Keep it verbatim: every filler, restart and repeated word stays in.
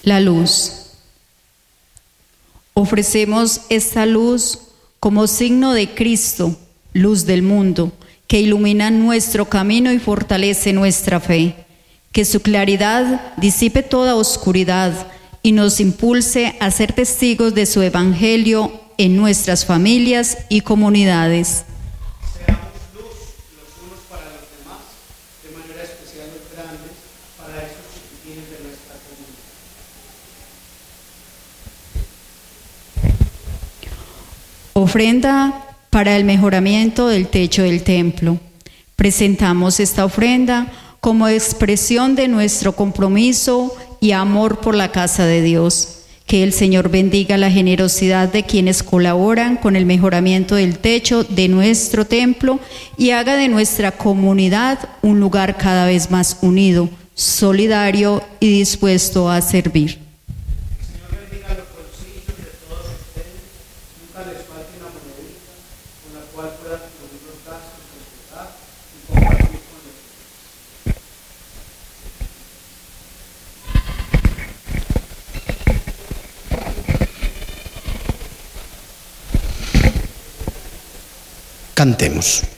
La luz. Ofrecemos esta luz como signo de Cristo, luz del mundo, que ilumina nuestro camino y fortalece nuestra fe. Que su claridad disipe toda oscuridad y nos impulse a ser testigos de su evangelio en nuestras familias y comunidades. Seamos luz los unos para los demás, de manera especial los grandes, para esos chiquitines de nuestra comunidad. Ofrenda para el mejoramiento del techo del templo. Presentamos esta ofrenda como expresión de nuestro compromiso y amor por la casa de Dios. Que el Señor bendiga la generosidad de quienes colaboran con el mejoramiento del techo de nuestro templo y haga de nuestra comunidad un lugar cada vez más unido, solidario y dispuesto a servir. El Señor bendiga los bolsillos de todos ustedes, nunca les falte una monedita con la cual puedan cubrir los gastos del hogar y compartir con los demás. Cantemos.